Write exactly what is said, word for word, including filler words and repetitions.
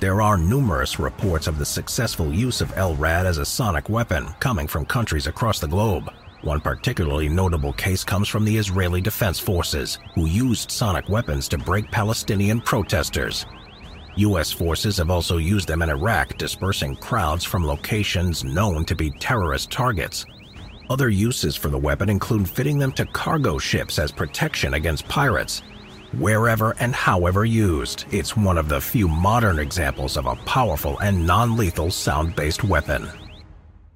There are numerous reports of the successful use of L RAD as a sonic weapon coming from countries across the globe. One particularly notable case comes from the Israeli Defense Forces, who used sonic weapons to break Palestinian protesters. U S forces have also used them in Iraq, dispersing crowds from locations known to be terrorist targets. Other uses for the weapon include fitting them to cargo ships as protection against pirates. Wherever and however used, it's one of the few modern examples of a powerful and non-lethal sound-based weapon.